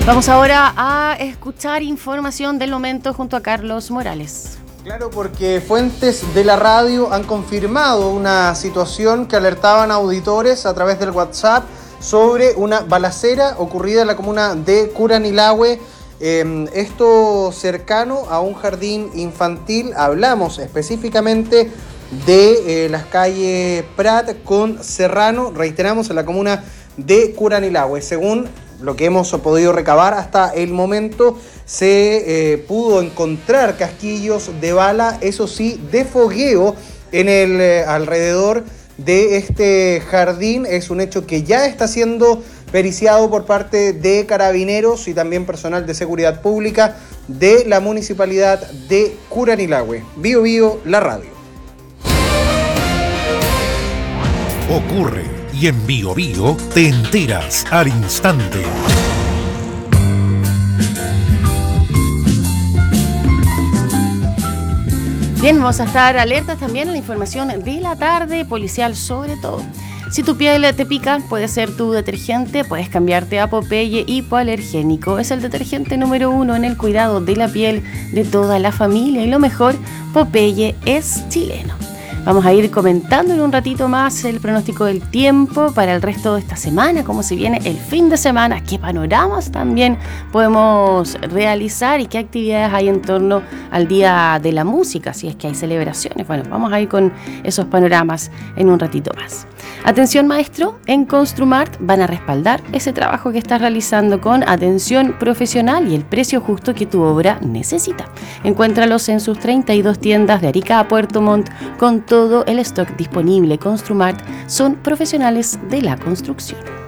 Vamos ahora a escuchar información del momento junto a Carlos Morales. Claro, porque fuentes de la radio han confirmado una situación que alertaban a auditores a través del WhatsApp sobre una balacera ocurrida en la comuna de Curanilahue. Esto cercano a un jardín infantil. Hablamos específicamente de las calles Prat con Serrano, reiteramos, en la comuna de Curanilahue. Según lo que hemos podido recabar hasta el momento, se pudo encontrar casquillos de bala, eso sí, de fogueo en el alrededor de este jardín. Es un hecho que ya está siendo periciado por parte de carabineros y también personal de seguridad pública de la municipalidad de Curanilahue. Bio Bio, la radio. Ocurre y en Bio Bio te enteras al instante. Bien, vamos a estar alertas también a la información de la tarde, policial sobre todo. Si tu piel te pica, puede ser tu detergente, puedes cambiarte a Popeye Hipoalergénico. Es el detergente número 1 en el cuidado de la piel de toda la familia y lo mejor, Popeye es chileno. Vamos a ir comentando en un ratito más el pronóstico del tiempo para el resto de esta semana, cómo se viene el fin de semana, qué panoramas también podemos realizar y qué actividades hay en torno al Día de la Música, si es que hay celebraciones. Bueno, vamos a ir con esos panoramas en un ratito más. Atención maestro, en Construmart van a respaldar ese trabajo que estás realizando con atención profesional y el precio justo que tu obra necesita. Encuéntralos en sus 32 tiendas de Arica a Puerto Montt con todo el stock disponible. Construmart son profesionales de la construcción.